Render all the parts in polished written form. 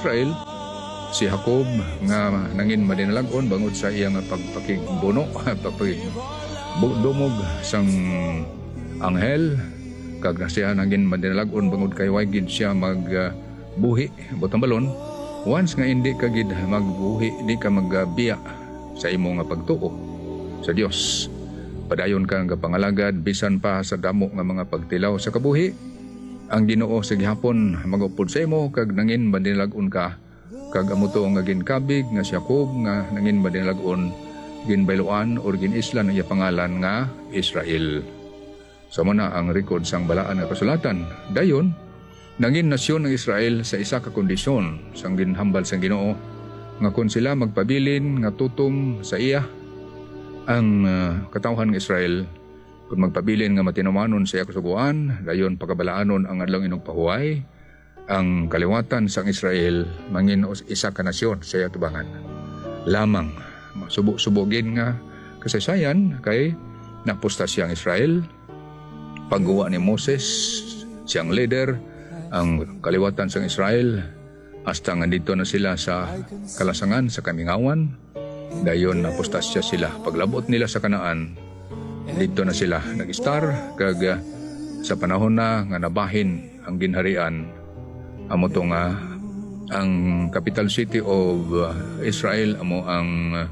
Israel, si Jacob nga nangin madinalagon bangod sa iyang pagpakigbuno, pagpakigdumog sang anghel, kag siya nangin madinalagon bangod kay wagid siya magbuhi butang balon. Once nga hindi ka gid magbuhi, di ka magbiya sa imo nga pagtuo sa Dios, padayon ka nga pangalagad bisan pa sa damo nga mga pagtilaw sa kabuhi, ang Ginoo sa gihapon magupod sa imo kag nangin madinalagon ka, kag amuto nga ginkabig nga si Jacob nga nangin madinalagon ginbayloan or ginislan ang iya pangalan nga Israel. Sa mana ang record sang balaan nga kasulatan. Dayon nangin nasyon ng Israel sa isa ka kondisyon sang ginhambal sang Ginoo nga kung sila magpabilin nga tutom sa iya ang katawhan ng Israel, kung magpabilin nga matinumanon sa iya kasuguan, dayon pagkabalaanon ang adlong inugpahuway, ang kaliwatan sang Israel mangin isa ka nasyon sa iya tubangan. Lamang masubok-subogin nga kasaysayan kay napusta siyang Israel, pagguwa ni Moses siyang leader ang kaliwatan sang Israel, hasta nga dito na sila sa kalasangan sa kamingawan. Dayon napostasya sila. Paglabot nila sa Kanaan, dito na sila nag-star, kag sa panahon na nga nabahin ang ginharian, amo to nga ang capital city of Israel amo ang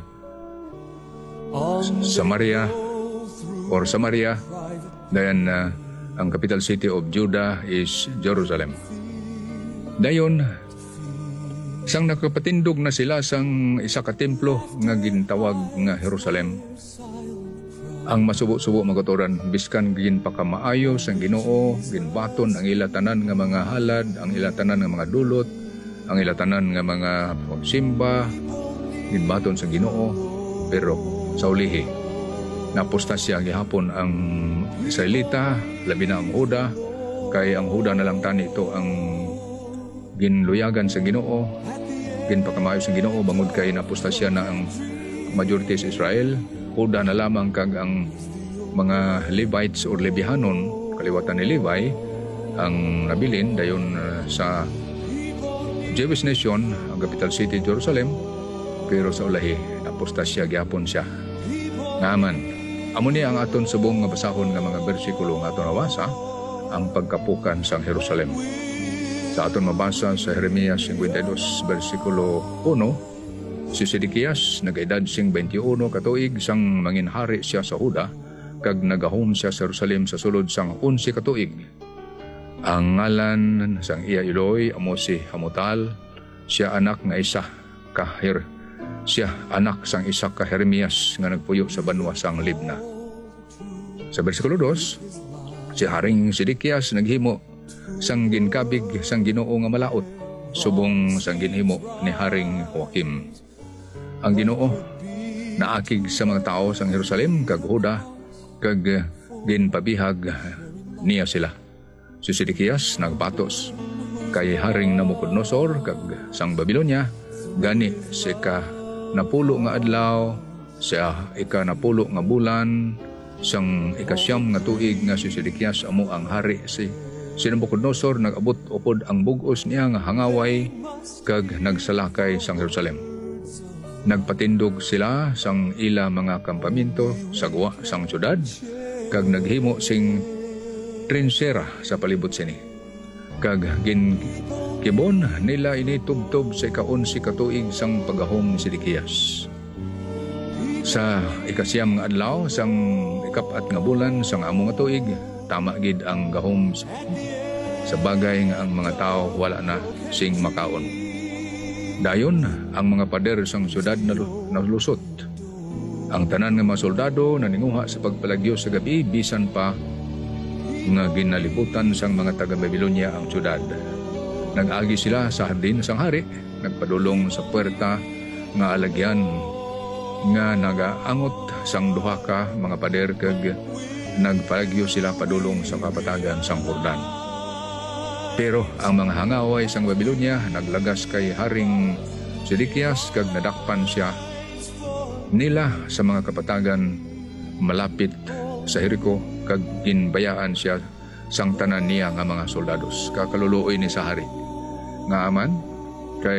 Samaria. Dayon ang capital city of Judah is Jerusalem. Dayon sang nakapatindog na sila sang isa ka templo nga gintawag nga Jerusalem, ang masubo-subo magaturan biskan ginpakamaayo sang Ginoo, ginbaton ang ilatanan nga mga halad, ang ilatanan nga mga dulot, ang ilatanan nga mga pagsimba, ginbaton sang Ginoo. Pero sa ulihi napostasya gihapon ang Israelita, labi na ang Huda, kay ang Huda na lang tani ito ang ginluyagan sa Ginoo, ginpakamayo sa Ginoo bangod kay napostasya na ang majority sa Israel. Huda na lamang kag ang mga Levites or Lebihanon, kaliwatan ni Levi, ang nabilin dayon sa Jewish nation, ang capital city Jerusalem. Pero sa ulahi napostasya gihapon siya. Ngaman amo ni ang aton subong nga basahon nga mga bersikulo nga aton nawasa, ang pagkapukan sang Jerusalem. Sa aton mabasa sa Jeremias 52 bersikulo 1, si Sedekias nagaedad sing 21 katuig sang manginhari siya sa Huda, kag nagahom siya sa Jerusalem sa sulod sang 11 katuig. Ang ngalan sang iya iloy amo si Hamutal, siya anak sang isa ka Jeremias nga nagpuyo sa banwa sang Libna. Sa bersikulo 2, si Haring Sedekias naghimo sang ginkabig sang Ginoo nga malaot, subong sang ginhimo ni Haring Joakim. Ang Ginoo naakig sa mga tao sang Jerusalem kag Huda, kag ginpabihag niya sila. Si Sedekias nagbatos kay Haring Nabucodonosor kag sang Babilonia, gani si napulo nga adlaw sa napulo nga bulan sang ikasyam nga tuig nga si Sedekias amo ang hari si Nabucodonosor, nag-abot upod ang bugos niya nga hangaway kag nagsalakay sang Jerusalem. Nagpatindog sila sang ila mga kampamento sa guwa sang syudad, kag naghimo sing trinsera sa palibot sini, kag kibon nila ini tubtob sa ika-11 katuig sang pagahom ni Sedekias. Sa ikasyam nga adlaw sang ikapat nga bulan sang amo nga tuig, tama gid ang gahom sa bagay nga ang mga tao wala na sing makaon. Dayon ang mga pader sang syudad nalusot. Ang tanan nga mga soldado naninguha sa pagpalagyo sa gabi, bisan pa nga ginalibutan sang mga taga Babilonia ang syudad. Nag-agi sila sa hardin sang hari, nagpadulong sa puwerta nga alagyan nga nagaangot sang duha ka mga pader, kag nagpalagyo sila padulong sa kapatagan sang Jordan. Pero ang mga hangaway sang Babilonia naglagas kay Haring Sedekias, kag nadakpan siya nila sa mga kapatagan malapit sa Jericho, kag ginbayaan siya sang tanan niya nga mga soldados. Kakaluluoy ni sa hari nga aman